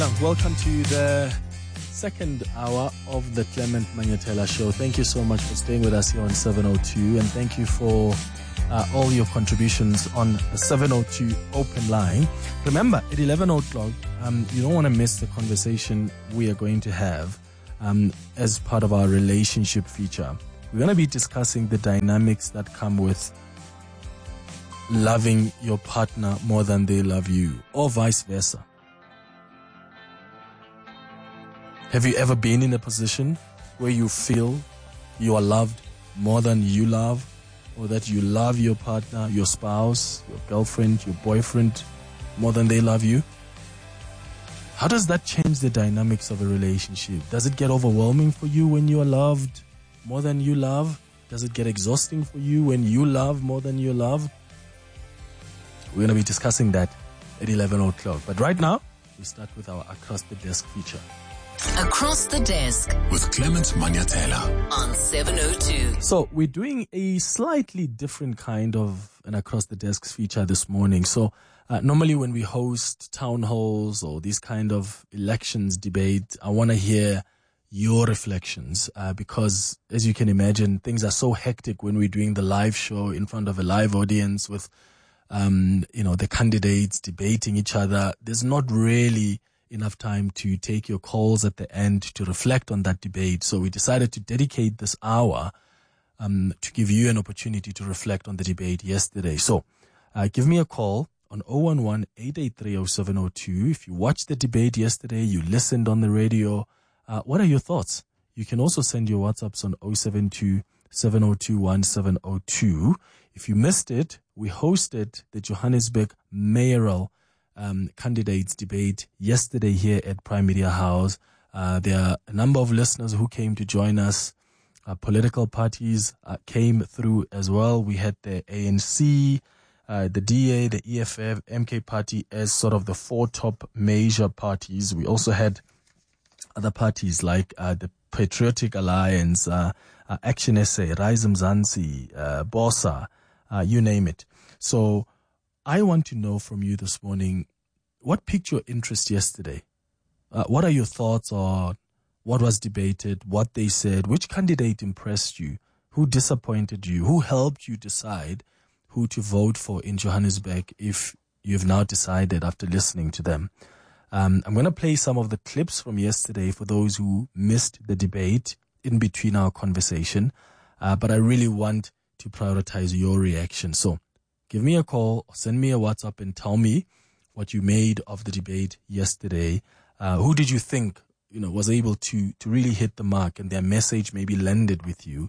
Welcome to the second hour of the Clement Manyatela Show. Thank you so much for staying with us here on 702, and thank you for all your contributions on the 702 open line. Remember, at 11 o'clock, you don't want to miss the conversation we are going to have as part of our relationship feature. We're going to be discussing the dynamics that come with loving your partner more than they love you, or vice versa. Have you ever been in a position where you feel you are loved more than you love, or that you love your partner, your spouse, your girlfriend, your boyfriend more than they love you? How does that change the dynamics of a relationship? Does it get overwhelming for you when you are loved more than you love? Does it get exhausting for you when you love more than you love? We're going to be discussing that at 11 o'clock. But right now, we start with our Across the Desk feature. Across the Desk with Clement Manyatela on 702. So we're doing a slightly different kind of an Across the Desk feature this morning. So normally when we host town halls or these kind of elections debate, I want to hear your reflections because, as you can imagine, things are so hectic when we're doing the live show in front of a live audience with, the candidates debating each other. There's not really enough time to take your calls at the end to reflect on that debate. So we decided to dedicate this hour to give you an opportunity to reflect on the debate yesterday. So give me a call on 011-883-0702. If you watched the debate yesterday, you listened on the radio, what are your thoughts? You can also send your WhatsApps on 072-702-1702. If you missed it, we hosted the Johannesburg mayoral candidates debate yesterday here at Prime Media House. There are a number of listeners who came to join us. Political parties came through as well. We had the ANC, the DA, the EFF, MK Party as sort of the four top major parties. We also had other parties like the Patriotic Alliance, Action SA, Rise Mzansi, Bosa, you name it. So I want to know from you this morning, what piqued your interest yesterday? What are your thoughts on what was debated, what they said, which candidate impressed you, who disappointed you, who helped you decide who to vote for in Johannesburg if you've now decided after listening to them? I'm going to play some of the clips from yesterday for those who missed the debate in between our conversation, but I really want to prioritize your reaction. So give me a call or send me a WhatsApp and tell me what you made of the debate yesterday. Who did you think, was able to really hit the mark and their message maybe landed with you?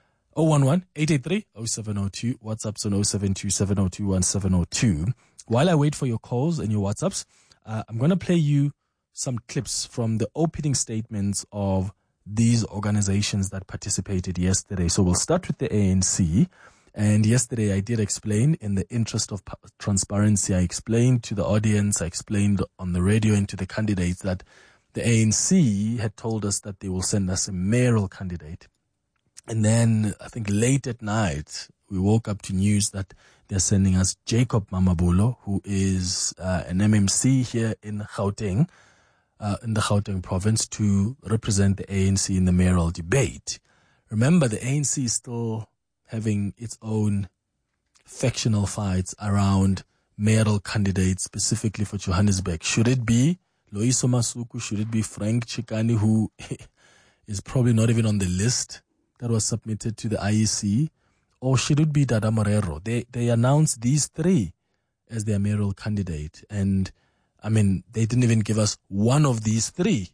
011-883-0702. WhatsApp's on 072-702-1702. While I wait for your calls and your WhatsApps, I'm going to play you some clips from the opening statements of these organizations that participated yesterday. So we'll start with the ANC. And yesterday I did explain, in the interest of transparency, I explained to the audience, I explained on the radio and to the candidates that the ANC had told us that they will send us a mayoral candidate. And then I think late at night, we woke up to news that they're sending us Jacob Mamabulo, who is an MMC here in Gauteng, in the Gauteng province, to represent the ANC in the mayoral debate. Remember, the ANC is still having its own factional fights around mayoral candidates, specifically for Johannesburg. Should it be Loyiso Masuku? Should it be Frank Chikani, who is probably not even on the list that was submitted to the IEC? Or should it be Dada Morero? They announced these three as their mayoral candidate. And, they didn't even give us one of these three.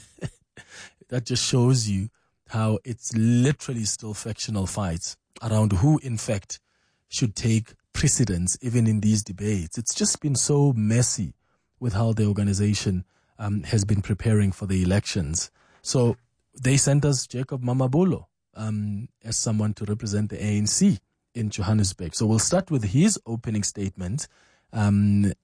That just shows you how it's literally still factional fights around who, in fact, should take precedence even in these debates. It's just been so messy with how the organization has been preparing for the elections. So they sent us Jacob Mamabulo as someone to represent the ANC in Johannesburg. So we'll start with his opening statement when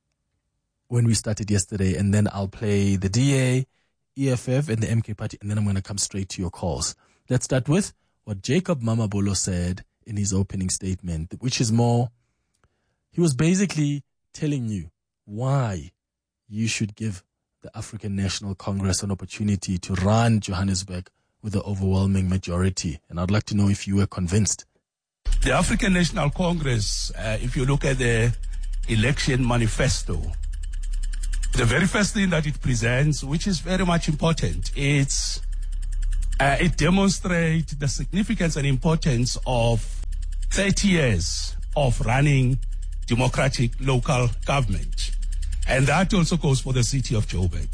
we started yesterday, and then I'll play the DA, EFF, and the MK Party, and then I'm going to come straight to your calls. Let's start with what Jacob Mamabulo said in his opening statement, which is more, he was basically telling you why you should give the African National Congress an opportunity to run Johannesburg with the overwhelming majority. And I'd like to know if you were convinced. The African National Congress, if you look at the election manifesto, the very first thing that it presents, which is very much important, it demonstrates the significance and importance of 30 years of running democratic local government. And that also goes for the city of Joburg.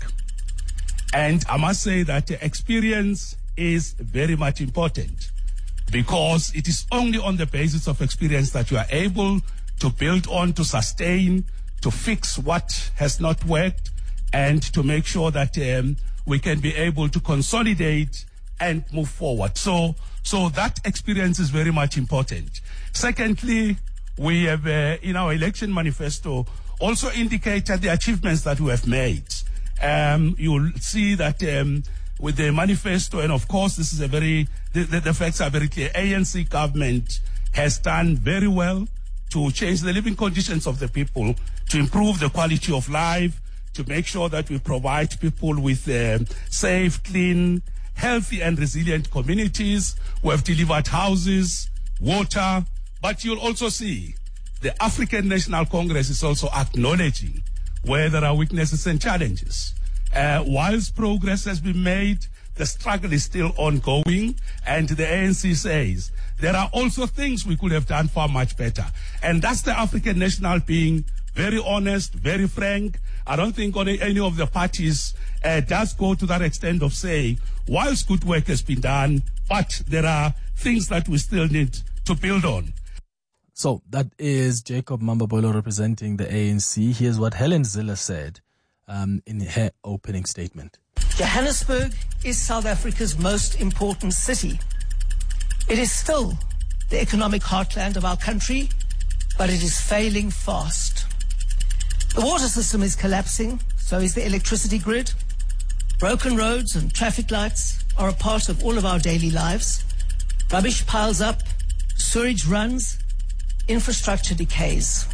And I must say that the experience is very much important, because it is only on the basis of experience that you are able to build on, to sustain, to fix what has not worked, and to make sure that we can be able to consolidate and move forward. So that experience is very much important. Secondly, we have in our election manifesto also indicated the achievements that we have made. You'll see that with the manifesto, and of course this is the facts are very clear. ANC government has done very well to change the living conditions of the people, to improve the quality of life, to make sure that we provide people with safe, clean, healthy and resilient communities. We have delivered houses, water, but you'll also see the African National Congress is also acknowledging where there are weaknesses and challenges. Whilst progress has been made, the struggle is still ongoing, and the ANC says there are also things we could have done far much better. And that's the African National being very honest, very frank. I don't think any of the parties does go to that extent of saying, whilst good work has been done, but there are things that we still need to build on. So that is Jacob Mamabolo representing the ANC. Here's what Helen Zille said in her opening statement. Johannesburg is South Africa's most important city. It is still the economic heartland of our country, but it is failing fast. The water system is collapsing, so is the electricity grid. Broken roads and traffic lights are a part of all of our daily lives. Rubbish piles up, sewage runs, infrastructure decays.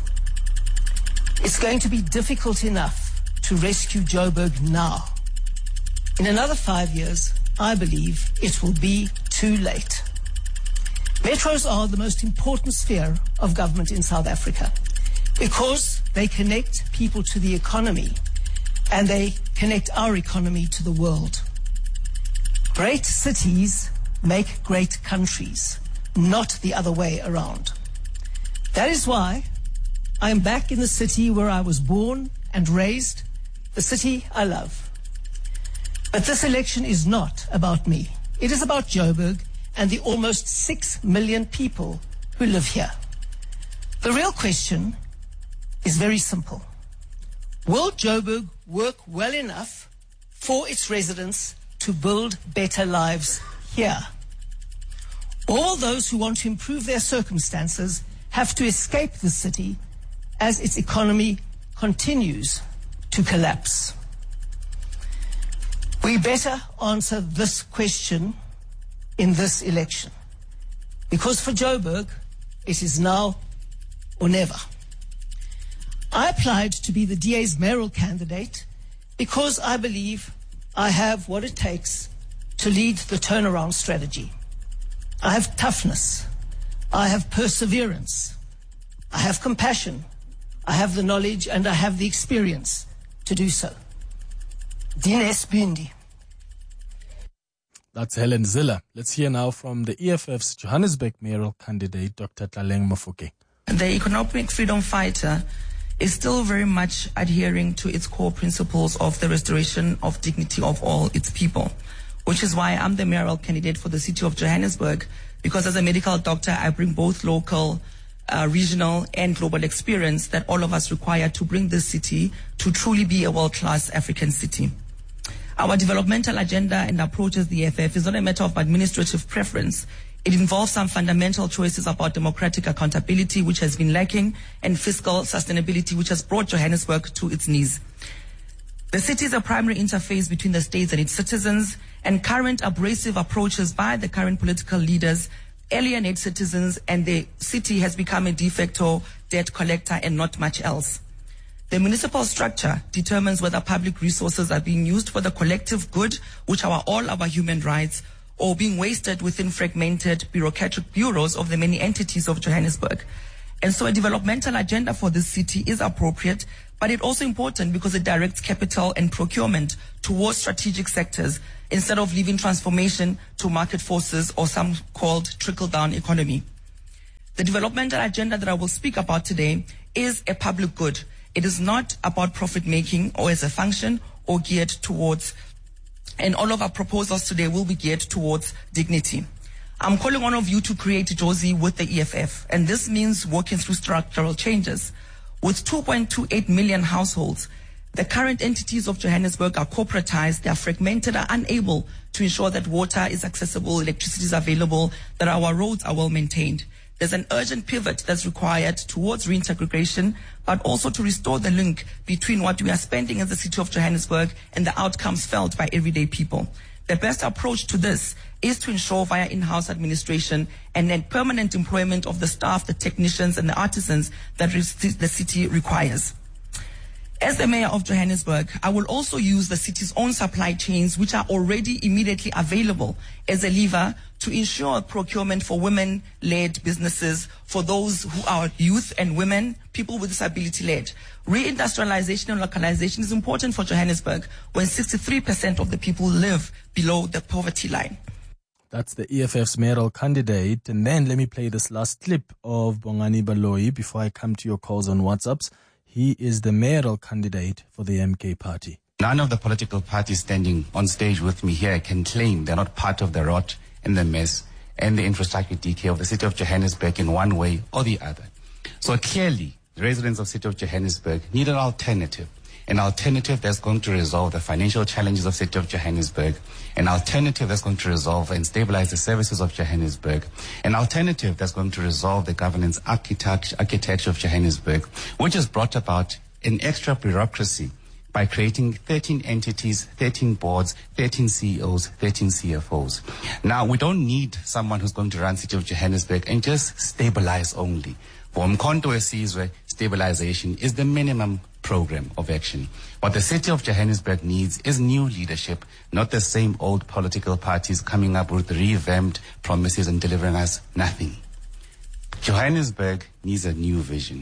It's going to be difficult enough to rescue Joburg now. In another 5 years, I believe it will be too late. Metros are the most important sphere of government in South Africa because they connect people to the economy and they connect our economy to the world. Great cities make great countries, not the other way around. That is why I am back in the city where I was born and raised, the city I love. But this election is not about me. It is about Joburg and the almost 6 million people who live here. The real question is very simple. Will Joburg work well enough for its residents to build better lives here? All those who want to improve their circumstances have to escape the city as its economy continues to collapse. We better answer this question in this election, because for Joburg, it is now or never. I applied to be the DA's mayoral candidate because I believe I have what it takes to lead the turnaround strategy. I have toughness. I have perseverance. I have compassion. I have the knowledge and I have the experience to do so. Dines Bindi. That's Helen Zille. Let's hear now from the EFF's Johannesburg mayoral candidate, Dr. Tlaleng Mofokeng. The economic freedom fighter is still very much adhering to its core principles of the restoration of dignity of all its people, which is why I'm the mayoral candidate for the city of Johannesburg, because as a medical doctor, I bring both local, regional and global experience that all of us require to bring this city to truly be a world-class African city. Our developmental agenda and approach as the EFF is not a matter of administrative preference. It involves some fundamental choices about democratic accountability, which has been lacking, and fiscal sustainability, which has brought Johannesburg to its knees. The city is a primary interface between the states and its citizens, and current abrasive approaches by the current political leaders alienate citizens, and the city has become a de facto debt collector and not much else. The municipal structure determines whether public resources are being used for the collective good, which are all our human rights, or being wasted within fragmented bureaucratic bureaus of the many entities of Johannesburg. And so a developmental agenda for this city is appropriate, but it's also important because it directs capital and procurement towards strategic sectors instead of leaving transformation to market forces or some called trickle-down economy. The developmental agenda that I will speak about today is a public good. It is not about profit-making or as a function or geared towards, and all of our proposals today will be geared towards dignity. I'm calling on all of you to create Jozi with the EFF, and this means working through structural changes. With 2.28 million households, the current entities of Johannesburg are corporatized, they are fragmented, are unable to ensure that water is accessible, electricity is available, that our roads are well maintained. There's an urgent pivot that's required towards reintegration, but also to restore the link between what we are spending as the city of Johannesburg and the outcomes felt by everyday people. The best approach to this is to ensure via in-house administration and then permanent employment of the staff, the technicians and the artisans that the city requires. As the mayor of Johannesburg, I will also use the city's own supply chains, which are already immediately available, as a lever to ensure procurement for women-led businesses, for those who are youth and women, people with disability-led. Reindustrialization and localization is important for Johannesburg when 63% of the people live below the poverty line. That's the EFF's mayoral candidate. And then let me play this last clip of Bongani Baloyi before I come to your calls on WhatsApps. He is the mayoral candidate for the MK party. None of the political parties standing on stage with me here can claim they're not part of the rot and the mess and the infrastructure decay of the city of Johannesburg in one way or the other. So clearly, the residents of the city of Johannesburg need an alternative that's going to resolve the financial challenges of the city of Johannesburg, an alternative that's going to resolve and stabilize the services of Johannesburg, an alternative that's going to resolve the governance architecture of Johannesburg, which has brought about an extra bureaucracy by creating 13 entities, 13 boards, 13 CEOs, 13 CFOs. Now, we don't need someone who's going to run the city of Johannesburg and just stabilize only. For Umkhonto weSizwe, stabilization is the minimum program of action. What the city of Johannesburg needs is new leadership, not the same old political parties coming up with revamped promises and delivering us nothing. Johannesburg needs a new vision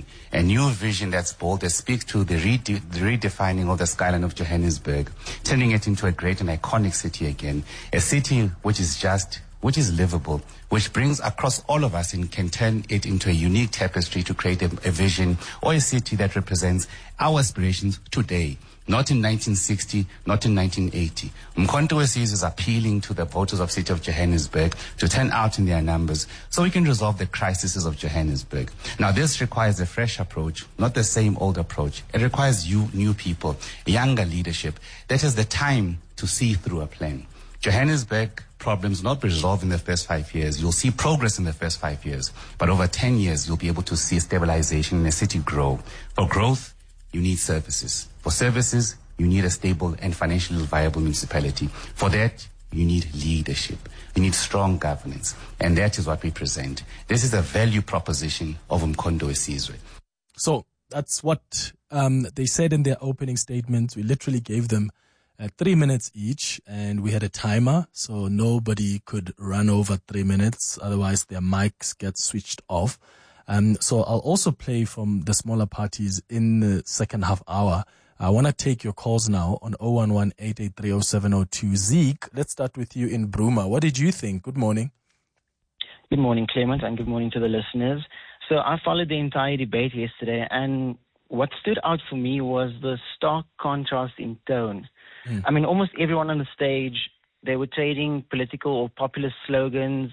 that's bold, that speaks to the redefining of the skyline of Johannesburg, turning it into a great and iconic city again, a city which is just, which is livable, which brings across all of us and can turn it into a unique tapestry to create a vision or a city that represents our aspirations today, not in 1960, not in 1980. Umkhonto weSizwe is appealing to the voters of the city of Johannesburg to turn out in their numbers so we can resolve the crises of Johannesburg. Now, this requires a fresh approach, not the same old approach. It requires new people, younger leadership that has the time to see through a plan. Johannesburg problems not be resolved in the first 5 years. You'll see progress in the first 5 years. But over 10 years, you'll be able to see stabilization in the city grow. For growth, you need services. For services, you need a stable and financially viable municipality. For that, you need leadership. You need strong governance. And that is what we present. This is a value proposition of Umkhonto weSizwe. So that's what they said in their opening statements. We literally gave them 3 minutes each, and we had a timer, so nobody could run over 3 minutes. Otherwise, their mics get switched off. So I'll also play from the smaller parties in the second half hour. I want to take your calls now on 011-883-0702. Zeke, let's start with you in Bruma. What did you think? Good morning. Good morning, Clement, and good morning to the listeners. So I followed the entire debate yesterday, and what stood out for me was the stark contrast in tone. I mean, almost everyone on the stage, they were trading political or populist slogans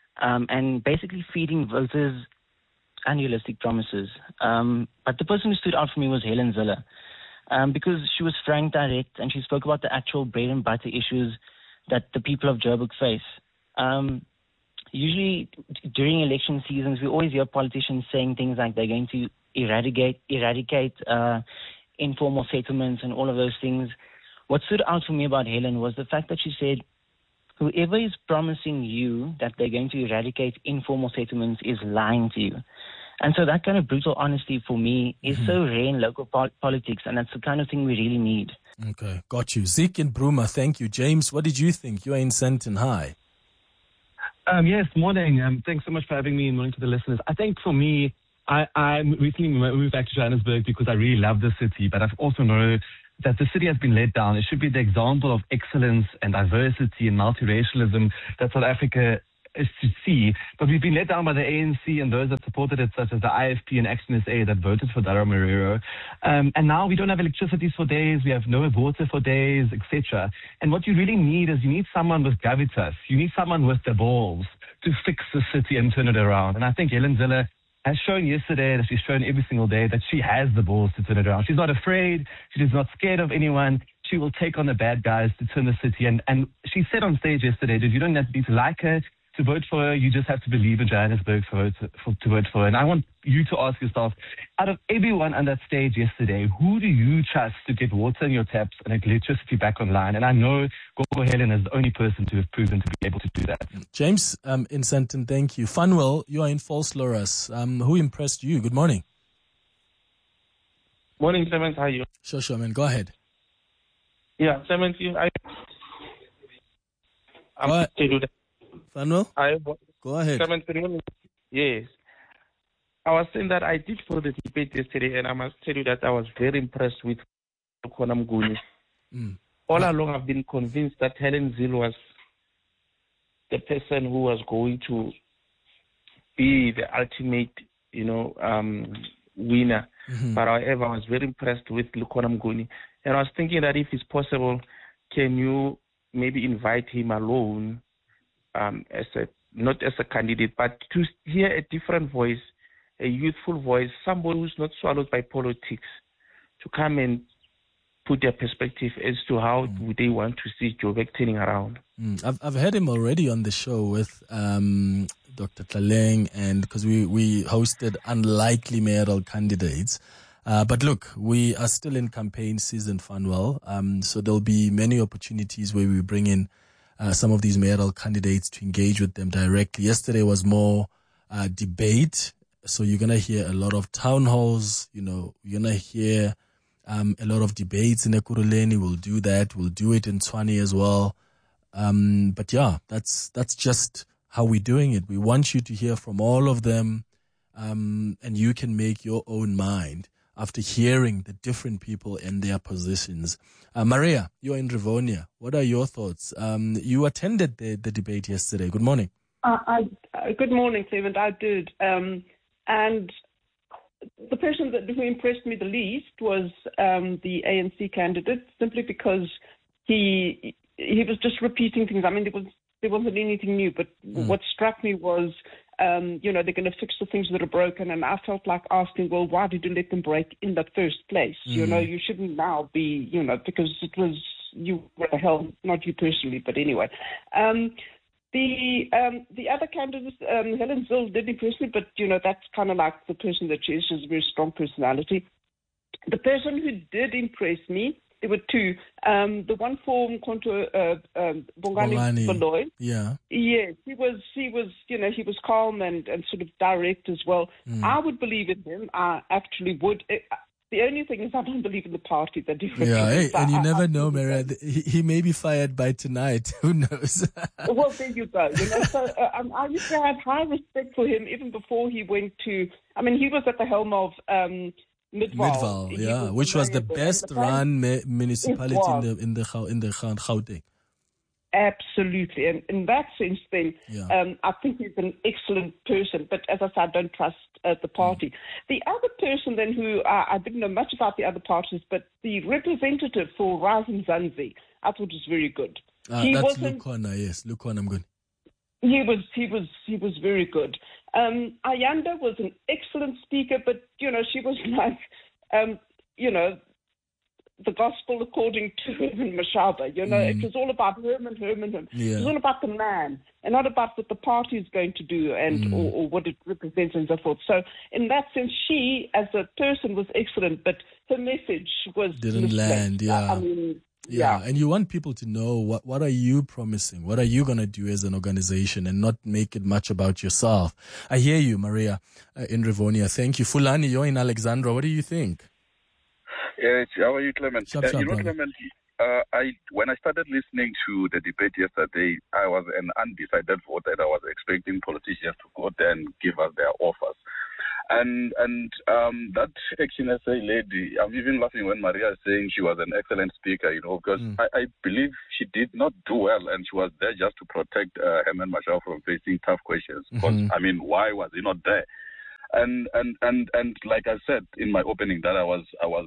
and basically feeding voters unrealistic promises. But the person who stood out for me was Helen Zille because she was frank, direct, and she spoke about the actual bread and butter issues that the people of Joburg face. Usually during election seasons, we always hear politicians saying things like they're going to eradicate informal settlements and all of those things. What stood out for me about Helen was the fact that she said whoever is promising you that they're going to eradicate informal settlements is lying to you. And so that kind of brutal honesty for me is so rare in local politics, and that's the kind of thing we really need. Okay, got you. Zeke and Bruma, thank you. James, what did you think? You're in Sandton. Hi. Yes, morning. Thanks so much for having me and morning to the listeners. I think for me, I recently moved back to Johannesburg because I really love the city, but I've also known that the city has been let down. It should be the example of excellence and diversity and multiracialism that South Africa is to see. But we've been let down by the ANC and those that supported it, such as the IFP and Action SA that voted for Dara Marero. And now we don't have electricity for days, we have no water for days, etc. And what you really need is you need someone with gravitas. You need someone with the balls to fix the city and turn it around. And I think Helen Zille has shown yesterday, that she's shown every single day, that she has the balls to turn it around. She's not afraid. She is not scared of anyone. She will take on the bad guys to turn the city. And she said on stage yesterday that you don't need to like her to vote for her. You just have to believe in Johannesburg to vote for her. And I want you to ask yourself, out of everyone on that stage yesterday, who do you trust to get water in your taps and electricity back online? And I know Gogo Helen is the only person to have proven to be able to do that. James in Sandton, thank you. Funwell, you are in False Loras. Who impressed you? Good morning. Morning, Clement. How are you? Sure, man. Go ahead. Yeah, Clement, I'm to do that. Funwell? Go ahead. Clement, yes. I was saying that I did follow the debate yesterday, and I must tell you that I was very impressed with Lukhona Mnguni. All along, I've been convinced that Helen Zille was the person who was going to be the ultimate, winner. But however, I was very impressed with Lukhona Mnguni. And I was thinking that if it's possible, can you maybe invite him alone, not as a candidate, but to hear a different voice, a youthful voice, somebody who's not swallowed by politics, to come and put their perspective as to how would they want to see Joburg turning around. I've had him already on the show with Dr. Tlaleng, and because we hosted unlikely mayoral candidates. But look, we are still in campaign season, Funwell. So there'll be many opportunities where we bring in some of these mayoral candidates to engage with them directly. Yesterday was more debate. So you're going to hear a lot of town halls, you're going to hear a lot of debates in Ekurhuleni. We'll do that. We'll do it in Tshwane as well. But yeah, that's just how we're doing it. We want you to hear from all of them, and you can make your own mind after hearing the different people and their positions. Maria, you're in Rivonia. What are your thoughts? You attended the debate yesterday. Good morning. Good morning, Clement. I did. And the person who impressed me the least was the ANC candidate, simply because he was just repeating things. I mean, there wasn't anything new, but what struck me was, they're going to fix the things that are broken, and I felt like asking, well, why did you let them break in the first place? You shouldn't now be, because it was you were the hell, not you personally, but anyway. The other candidates, Helen Zille did impress me, but that's kind of like the person that she is. She has a very strong personality. The person who did impress me, there were two. The one for Bongani Baloyi. Yeah. Yes, he was calm and sort of direct as well. I would believe in him. I actually would. The only thing is I don't believe in the party that he represents. Yeah, and you never know, Maria. He may be fired by tonight. Who knows? Well, there you go. So I used to have high respect for him even before he went to. I mean, he was at the helm of Midvaal, yeah, which was the best run municipality in the Gauteng. Absolutely, and in that sense, then I think he's an excellent person. But as I said, I don't trust the party. The other person, then, who I didn't know much about the other parties, but the representative for Rise Mzansi, I thought was very good. That's Lukhona, yes, Lukhona Mnguni. He was very good. Ayanda was an excellent speaker, but she was like, the gospel according to Herman Mashaba. It was all about Herman. Yeah. It was all about the man and not about what the party is going to do and or what it represents and so forth. So in that sense, she as a person was excellent, but her message was didn't land. Yeah. I mean, Yeah, and you want people to know what are you promising? What are you going to do as an organization and not make it much about yourself? I hear you, Maria, in Rivonia. Thank you. Fulani, you're in Alexandra. What do you think? How are you, Clement? Sharp, Clement, when I started listening to the debate yesterday, I was an undecided voter. I was expecting politicians to go there and give us their offers. And that Action SA lady, I'm even laughing when Maria is saying she was an excellent speaker, because I believe she did not do well, and she was there just to protect Herman Mashaba from facing tough questions. Because, why was he not there? And like I said in my opening that I was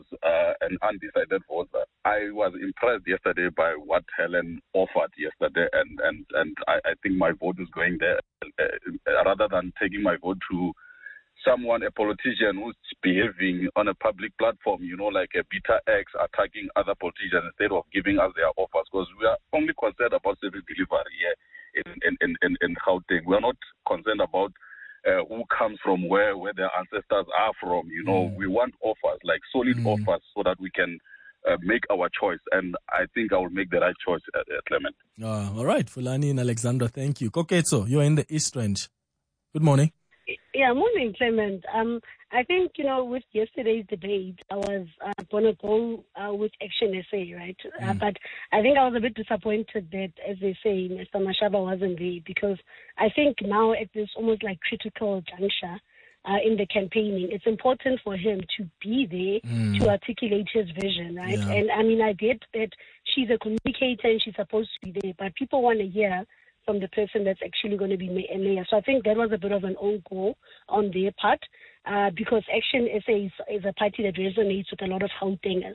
an undecided voter. I was impressed yesterday by what Helen offered yesterday, and I think my vote is going there rather than taking my vote to someone, a politician who's behaving on a public platform, like a beta X attacking other politicians instead of giving us their offers, because we are only concerned about service delivery here in Gauteng. We are not concerned about who comes from where their ancestors are from. We want offers, like solid offers, so that we can make our choice. And I think I will make the right choice, Clement. All right, Fulani and Alexandra, thank you. Koketso, you're in the East Range. Good morning. Yeah, morning, Clement. I think, with yesterday's debate, I was going to go with Action SA, right? But I think I was a bit disappointed that, as they say, Mr. Mashaba wasn't there, because I think now at this almost like critical juncture in the campaigning, it's important for him to be there to articulate his vision, right? Yeah. And I get that she's a communicator and she's supposed to be there, but people want to hear from the person that's actually going to be mayor. So I think that was a bit of an own goal on their part, because Action SA is a party that resonates with a lot of Gautengers,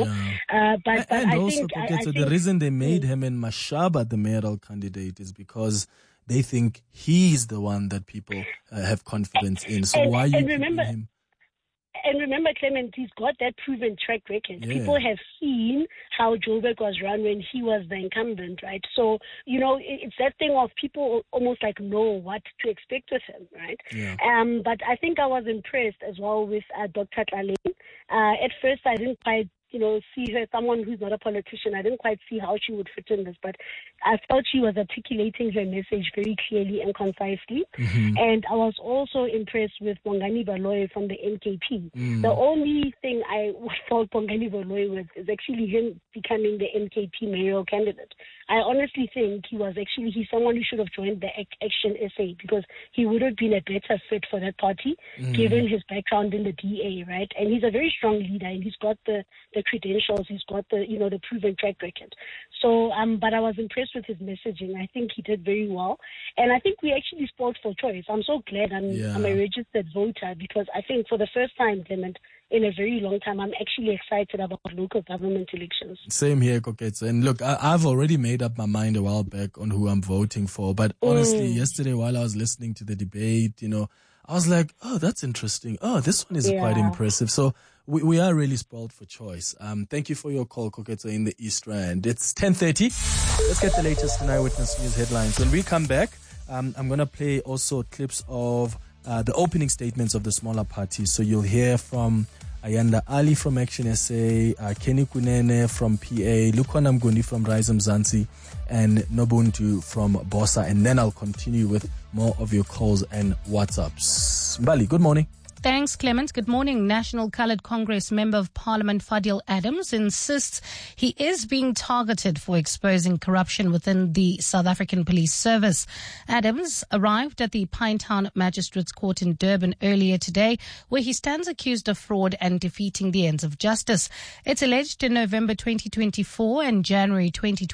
But I also, think the reason they made Herman Mashaba the mayoral candidate is because they think he's the one that people have confidence in. So why are you picking him? And remember, Clement, he's got that proven track record. Yeah. People have seen how Joburg was run when he was the incumbent, right? So, it's that thing of people almost like know what to expect with him, right? Yeah. But I think I was impressed as well with Dr. Tlale. At first, I didn't quite see her, someone who's not a politician. I didn't quite see how she would fit in this, but I felt she was articulating her message very clearly and concisely. And I was also impressed with Bongani Baloyi from the NKP. The only thing I thought Bongani Baloyi was is actually him becoming the NKP mayoral candidate. I honestly think he's someone who should have joined the Action SA, because he would have been a better fit for that party, given his background in the DA, right? And he's a very strong leader, and he's got the credentials, he's got the proven track record. So, but I was impressed with his messaging. I think he did very well, and I think we actually spoke for choice. I'm so glad I'm a registered voter, because I think for the first time, Clement, in a very long time, I'm actually excited about local government elections. Same here, Koketso. And look, I've already made up my mind a while back on who I'm voting for. But honestly, yesterday while I was listening to the debate, I was like, oh, that's interesting. Oh, this one is quite impressive. So we are really spoiled for choice. Thank you for your call, Koketso, in the East Rand. It's 10:30. Let's get the latest in Eyewitness News headlines. When we come back, I'm going to play also clips of the opening statements of the smaller parties. So you'll hear from Ayanda Ali from Action SA, Kenny Kunene from PA, Lukhona Mguni from Rise Mzansi, and Nobuntu from Bosa. And then I'll continue with more of your calls and WhatsApps. Mbali, good morning. Thanks, Clement. Good morning. National Coloured Congress Member of Parliament Fadil Adams insists he is being targeted for exposing corruption within the South African Police Service. Adams arrived at the Pinetown Magistrates Court in Durban earlier today, where he stands accused of fraud and defeating the ends of justice. It's alleged in November 2024 and January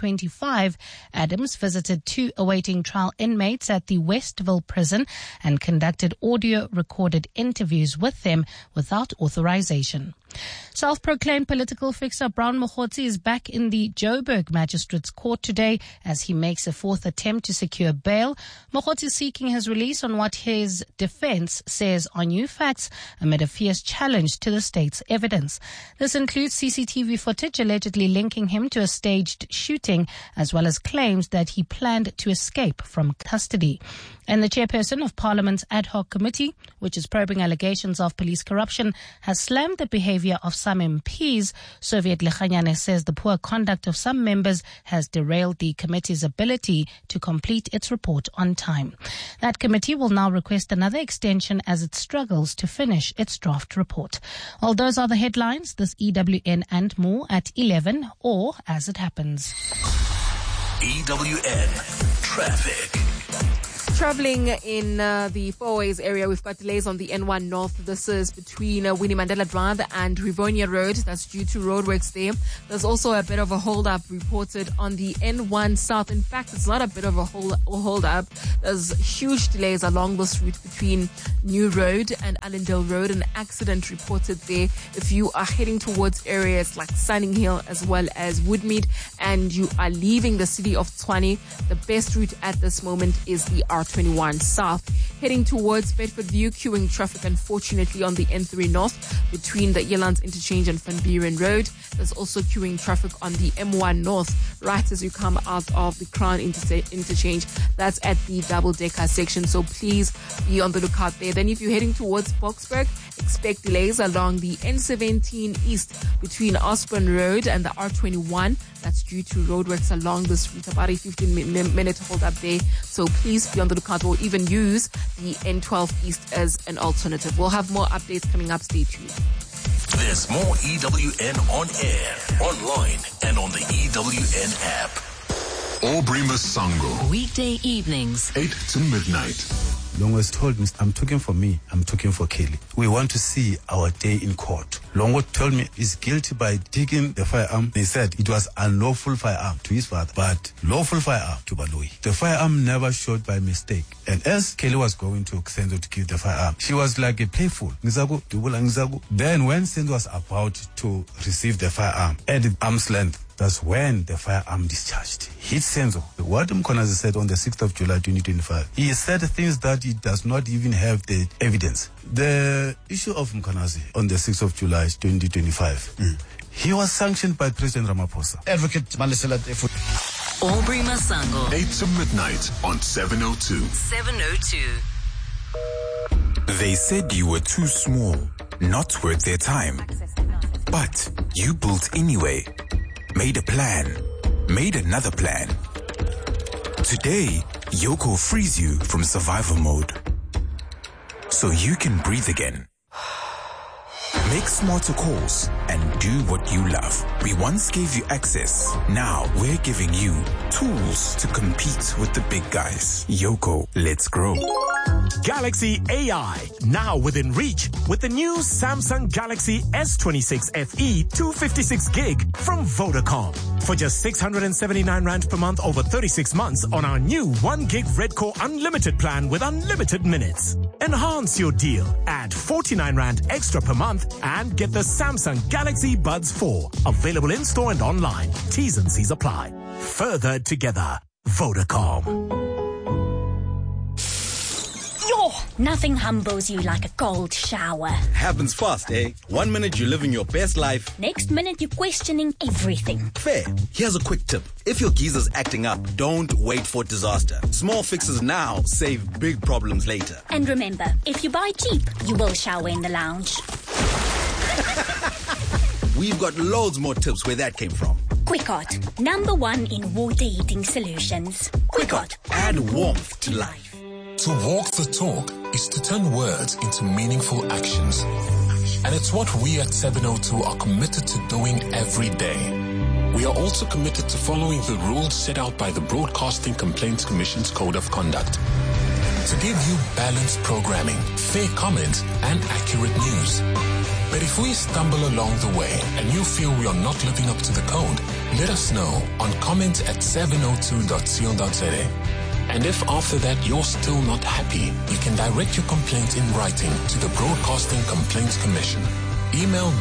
2025, Adams visited two awaiting trial inmates at the Westville prison and conducted audio-recorded interviews with them without authorization. Self-proclaimed political fixer Brown Mokgotsi is back in the Joburg Magistrates Court today as he makes a fourth attempt to secure bail. Mokgotsi is seeking his release on what his defense says are new facts amid a fierce challenge to the state's evidence. This includes CCTV footage allegedly linking him to a staged shooting, as well as claims that he planned to escape from custody. And the chairperson of Parliament's ad hoc committee, which is probing allegations of police corruption, has slammed the behavior behavior of some MPs. Soviet Lechanyane says the poor conduct of some members has derailed the committee's ability to complete its report on time. That committee will now request another extension as it struggles to finish its draft report. All those are the headlines. This EWN and more at 11 or as it happens. EWN Traffic. Traveling in the Fourways area, we've got delays on the N1 North. This is between Winnie Mandela Drive and Rivonia Road. That's due to roadworks there. There's also a bit of a hold-up reported on the N1 South. In fact, it's not a bit of a hold-up. There's huge delays along this route between New Road and Allendale Road. An accident reported there. If you are heading towards areas like Sunning Hill as well as Woodmead and you are leaving the city of Tshwane, the best route at this moment is the R21 South. Heading towards Bedfordview, queuing traffic unfortunately on the N3 North between the Elands Interchange and Van Buren Road. There's also queuing traffic on the M1 North right as you come out of the Crown Interchange. That's at the double-decker section, so please be on the lookout there. Then if you're heading towards Boksburg, expect delays along the N17 East between Osborne Road and the R21. That's due to roadworks along this route, about a 15-minute hold up there. So please be on the lookout or even use the N12 East as an alternative. We'll have more updates coming up. Stay tuned. There's more EWN on air, online, and on the EWN app. Aubrey Masango. Weekday evenings, 8 to midnight. Longo has told me, I'm talking for me, I'm talking for Kelly. We want to see our day in court. Longo told me he's guilty by taking the firearm. He said it was unlawful firearm to his father, but lawful firearm to Baloyi. The firearm never shot by mistake. And as Kelly was going to Senzo to give the firearm, she was like a playful. Then when Senzo was about to receive the firearm at arm's length, that's when the firearm discharged hit Senzo. What Mkonazi said on the 6th of July 2025, he said things that he does not even have the evidence. The issue of Mkonazi on the 6th of July 2025, he was sanctioned by President Ramaphosa. Advocate Malisela Aubrey Masango. 8 to midnight on 702. 702. They said you were too small, not worth their time. But you built anyway. Made a plan, made another plan. Today, Yoco frees you from survival mode, so you can breathe again. Make smarter calls and do what you love. We once gave you access. Now we're giving you tools to compete with the big guys. Yoco, let's grow. Galaxy AI, now within reach with the new Samsung Galaxy S26 FE 256 gig from Vodacom. For just 679 Rand per month over 36 months on our new 1 gig Red Core Unlimited plan with unlimited minutes. Enhance your deal. Add 49 Rand extra per month and get the Samsung Galaxy Buds 4. Available in store and online. T's and C's apply. Further together. Vodacom. Nothing humbles you like a cold shower. Happens fast, eh? 1 minute you're living your best life. Next minute you're questioning everything. Fair. Here's a quick tip. If your geezer's acting up, don't wait for disaster. Small fixes now save big problems later. And remember, if you buy cheap, you will shower in the lounge. We've got loads more tips where that came from. Quickot, #1 in water heating solutions. Quickot, add warmth to life. To walk the talk is to turn words into meaningful actions. And it's what we at 702 are committed to doing every day. We are also committed to following the rules set out by the Broadcasting Complaints Commission's Code of Conduct. To give you balanced programming, fair comment, and accurate news. But if we stumble along the way and you feel we are not living up to the code, let us know on comment@702.co.za. And if after that you're still not happy, you can direct your complaint in writing to the Broadcasting Complaints Commission. Email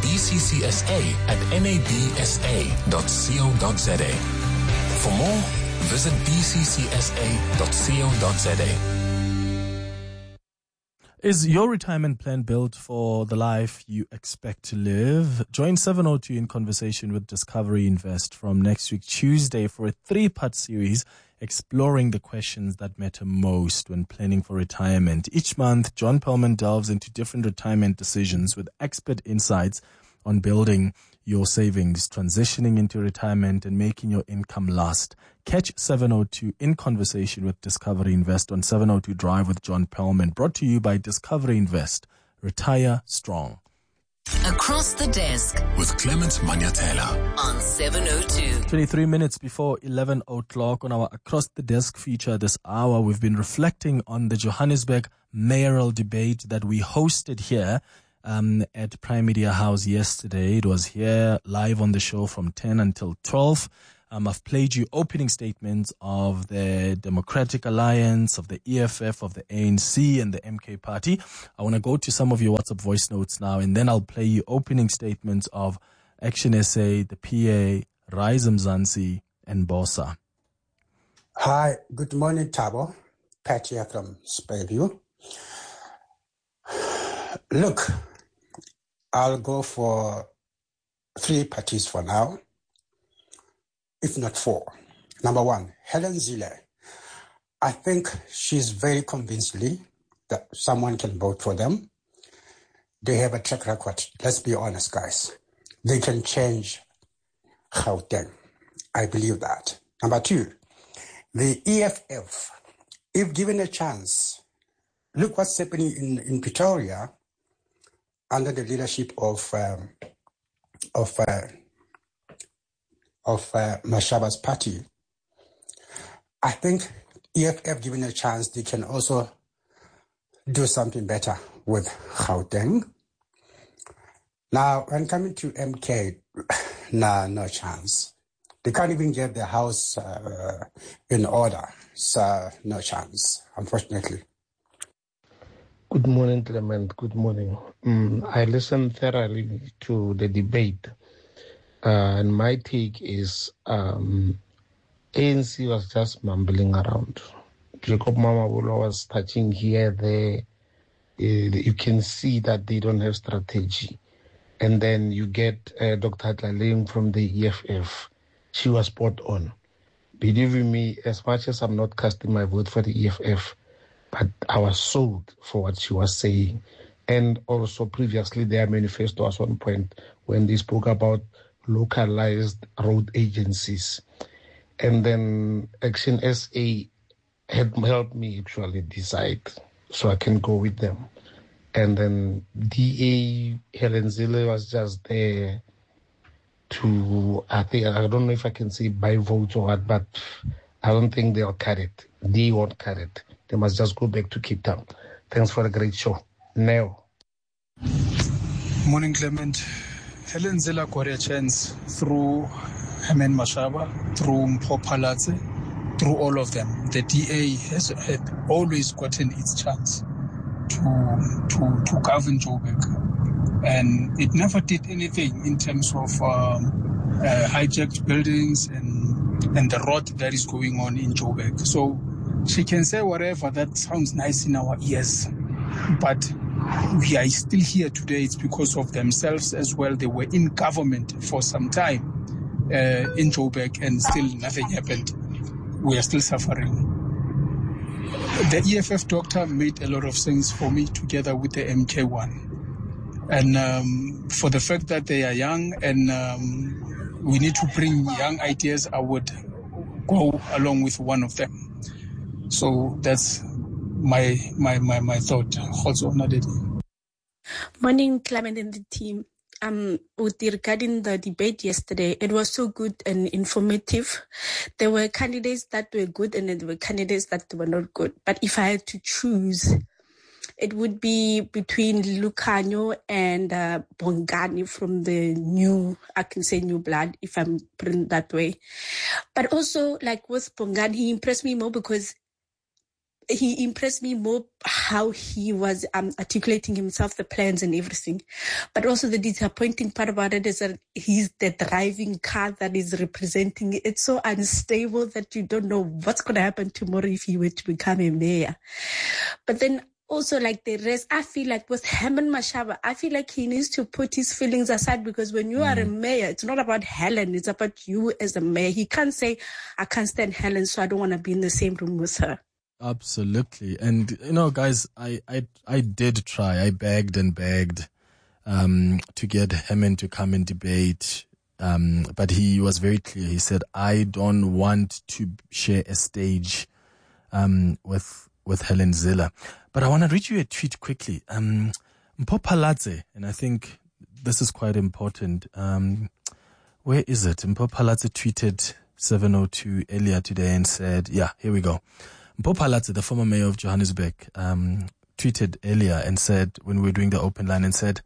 bccsa@nabsa.co.za. For more, visit bccsa.co.za. Is your retirement plan built for the life you expect to live? Join 702 in conversation with Discovery Invest from next week, Tuesday, for a 3-part series exploring the questions that matter most when planning for retirement. Each month, John Perlman delves into different retirement decisions with expert insights on building your savings, transitioning into retirement, and making your income last. Catch 702 in conversation with Discovery Invest on 702 Drive with John Perlman. Brought to you by Discovery Invest. Retire strong. Across the Desk with Clement Manyatela on 702. 23 minutes before 11 o'clock on our Across the Desk feature this hour, we've been reflecting on the Johannesburg mayoral debate that we hosted here at Prime Media House yesterday. It was here live on the show from 10 until 12. I've played you opening statements of the Democratic Alliance, of the EFF, of the ANC and the MK Party. I want to go to some of your WhatsApp voice notes now, and then I'll play you opening statements of Action SA, the PA, Rise Mzansi, and Bosa. Hi, good morning, Thabo. Pat here from Spayview. Look, I'll go for 3 parties for now, if not 4. Number 1, Helen Zille. I think she's very convincingly that someone can vote for them. They have a track record. Let's be honest, guys. They can change Gauteng. I believe that. Number 2, the EFF. If given a chance, look what's happening in Pretoria under the leadership of Mashaba's party. I think EFF given a chance, they can also do something better with Gauteng. Now, when coming to MK, no chance. They can't even get their house in order, so no chance, unfortunately. Good morning, Clement. Good morning. I listened thoroughly to the debate. And my take is ANC was just mumbling around. Jacob Mamabolo was touching here, there. You can see that they don't have strategy. And then you get Dr. Tlaleng from the EFF. She was spot on. Believe me, as much as I'm not casting my vote for the EFF, but I was sold for what she was saying. And also previously their manifesto was one point when they spoke about localized road agencies. And then Action SA had helped me actually decide, so I can go with them. And then DA Helen Zille was just there to, I don't know if I can say buy votes or what, but I don't think they'll cut it. They won't cut it. They must just go back to Cape Town. Thanks for a great show. Neo. Morning, Clement. Helen Zille got a chance through Herman Mashaba, through Mpho Phalatse, through all of them. The DA had always gotten its chance to govern Joburg. And it never did anything in terms of hijacked buildings and the rot that is going on in Joburg. So she can say whatever that sounds nice in our ears, but we are still here today. It's because of themselves as well. They were in government for some time in Joburg and still nothing happened. We are still suffering. The EFF doctor made a lot of sense for me together with the MK1. And for the fact that they are young and we need to bring young ideas, I would go along with one of them. So that's my thought. Morning, Clement and the team. Regarding the debate yesterday, it was so good and informative. There were candidates that were good and there were candidates that were not good. But if I had to choose, it would be between Lukhanyo and Bongani from the new blood, if I'm putting it that way. But also, like with Bongani, he impressed me more because he impressed me more how he was articulating himself, the plans and everything. But also the disappointing part about it is that he's the driving car that is representing it. It's so unstable that you don't know what's going to happen tomorrow if he were to become a mayor. But then also, like the rest, I feel like with Herman Mashaba, I feel like he needs to put his feelings aside, because when you are a mayor, it's not about Helen, it's about you as a mayor. He can't say, I can't stand Helen, so I don't want to be in the same room with her. Absolutely. And, guys, I did try. I begged and begged to get Herman to come and debate. But he was very clear. He said, I don't want to share a stage with Helen Zille. But I want to read you a tweet quickly. Mpho Phalatse, and I think this is quite important. Where is it? Mpho Phalatse tweeted 7:02 earlier today and said, yeah, here we go. Mpho Phalatse, the former mayor of Johannesburg, tweeted earlier and said, when we were doing the open line, and said,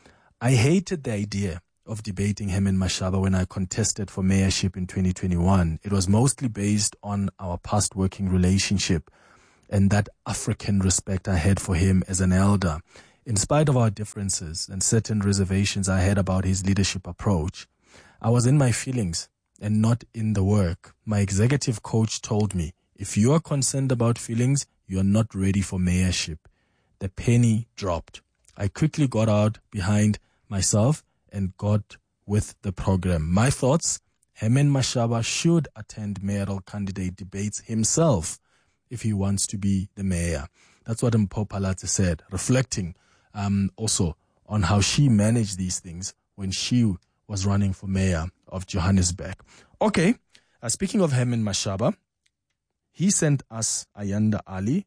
I hated the idea of debating Herman Mashaba when I contested for mayorship in 2021. It was mostly based on our past working relationship and that African respect I had for him as an elder. In spite of our differences and certain reservations I had about his leadership approach, I was in my feelings and not in the work. My executive coach told me, if you are concerned about feelings, you are not ready for mayorship. The penny dropped. I quickly got out behind myself and got with the program. My thoughts, Herman Mashaba should attend mayoral candidate debates himself if he wants to be the mayor. That's what Mpho Phalatse said, reflecting also on how she managed these things when she was running for mayor of Johannesburg. Okay, speaking of Herman Mashaba, he sent us Ayanda Ali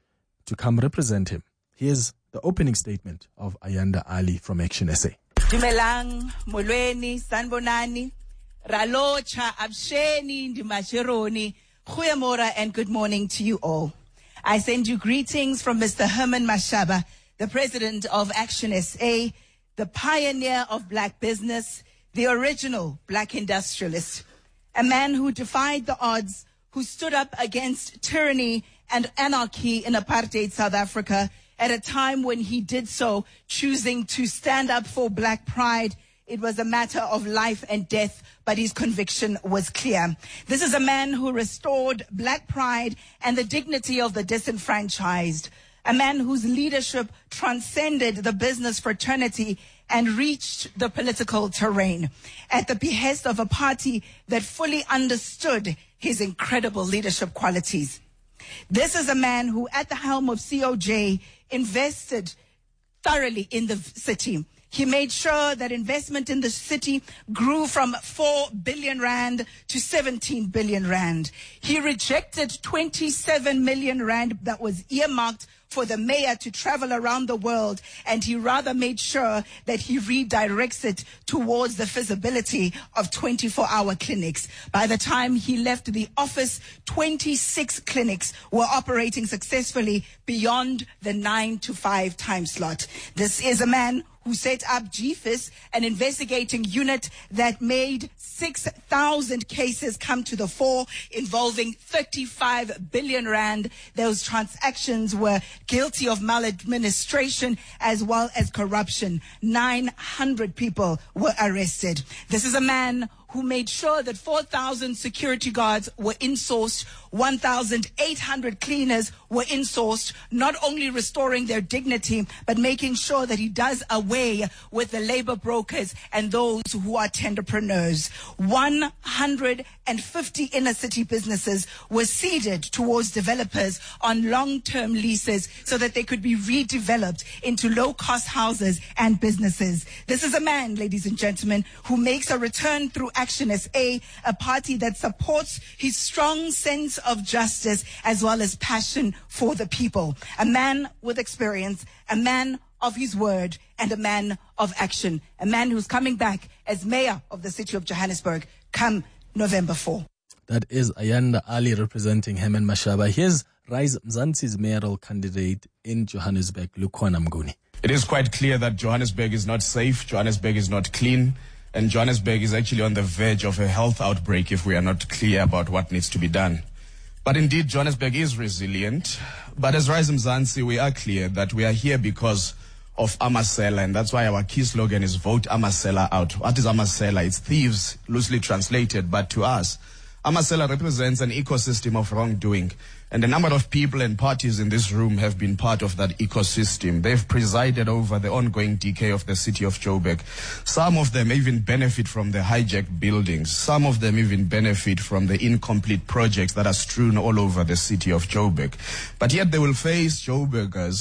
to come represent him. Here's the opening statement of Ayanda Ali from Action SA. Dumelang, molweni, sanbonani, ralocha, absheni, ndimashironi, goeiemorgen and good morning to you all. I send you greetings from Mr. Herman Mashaba, the president of Action SA, the pioneer of black business, the original black industrialist, a man who defied the odds, who stood up against tyranny and anarchy in apartheid South Africa at a time when he did so, choosing to stand up for black pride. It was a matter of life and death, but his conviction was clear. This is a man who restored black pride and the dignity of the disenfranchised, a man whose leadership transcended the business fraternity and reached the political terrain at the behest of a party that fully understood his incredible leadership qualities. This is a man who, at the helm of COJ, invested thoroughly in the city. He made sure that investment in the city grew from 4 billion rand to 17 billion rand. He rejected 27 million rand that was earmarked for the mayor to travel around the world, and he rather made sure that he redirects it towards the feasibility of 24-hour clinics. By the time he left the office, 26 clinics were operating successfully beyond the 9 to 5 time slot. This is a man who set up GFIS, an investigating unit that made 6,000 cases come to the fore involving 35 billion rand. Those transactions were guilty of maladministration as well as corruption. 900 people were arrested. This is a man who made sure that 4,000 security guards were insourced, 1,800 cleaners were insourced, not only restoring their dignity, but making sure that he does away with the labor brokers and those who are tenderpreneurs. 150 inner city businesses were ceded towards developers on long-term leases so that they could be redeveloped into low-cost houses and businesses. This is a man, ladies and gentlemen, who makes a return through Action SA, a party that supports his strong sense of justice as well as passion for the people. A man with experience, a man of his word, and a man of action. A man who's coming back as mayor of the city of Johannesburg come November 4. That is Ayanda Ali representing Herman Mashaba. Here's Rise Mzansi's mayoral candidate in Johannesburg, Lukhona Mnguni. It is quite clear that Johannesburg is not safe, Johannesburg is not clean, and Johannesburg is actually on the verge of a health outbreak if we are not clear about what needs to be done. But indeed, Johannesburg is resilient. But as Rise Mzansi, we are clear that we are here because of Amasela, and that's why our key slogan is Vote Amasela Out. What is Amasela? It's thieves, loosely translated, but to us, Amasela represents an ecosystem of wrongdoing. And a number of people and parties in this room have been part of that ecosystem. They've presided over the ongoing decay of the city of Joburg. Some of them even benefit from the hijacked buildings. Some of them even benefit from the incomplete projects that are strewn all over the city of Joburg. But yet they will face Joburgers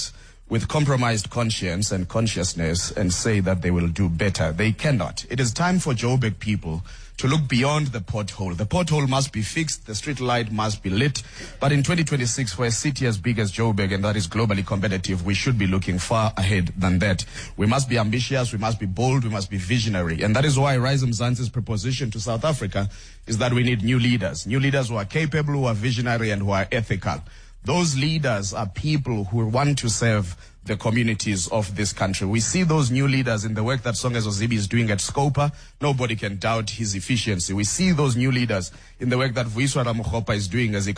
with compromised conscience and consciousness and say that they will do better. They cannot. It is time for Joburg people to look beyond the pothole. The pothole must be fixed, the street light must be lit. But in 2026, for a city as big as Joburg and that is globally competitive, we should be looking far ahead than that. We must be ambitious, we must be bold, we must be visionary. And that is why Rise Mzansi's proposition to South Africa is that we need new leaders who are capable, who are visionary, and who are ethical. Those leaders are people who want to serve the communities of this country. We see those new leaders in the work that Songezo Zibi is doing at Scopa. Nobody can doubt his efficiency. We see those new leaders in the work that Vuyiswa Ramokgopa is doing as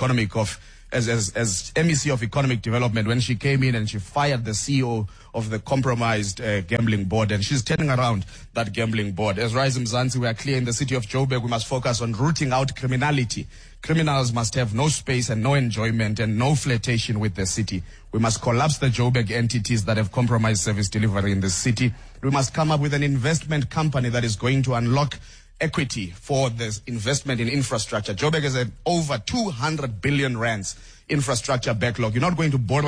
MEC of Economic Development, when she came in and she fired the CEO of the compromised gambling board, and she's turning around that gambling board. As Rise Mzansi, we are clear in the city of Joburg, we must focus on rooting out criminality. Criminals must have no space and no enjoyment and no flirtation with the city. We must collapse the Joburg entities that have compromised service delivery in the city. We must come up with an investment company that is going to unlock equity for this investment in infrastructure. Joburg has over 200 billion rands infrastructure backlog. You're not going to borrow